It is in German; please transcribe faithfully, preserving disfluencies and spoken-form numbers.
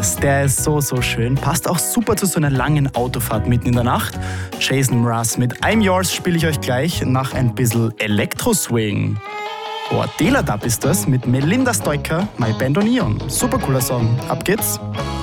Yes, der ist so, so schön. Passt auch super zu so einer langen Autofahrt mitten in der Nacht. Jason Mraz mit I'm Yours spiele ich euch gleich nach ein bisschen Elektro-Swing. Oh, Dela Dub ist das mit Melinda Stoiker, My Band on Neon. Super cooler Song. Ab geht's.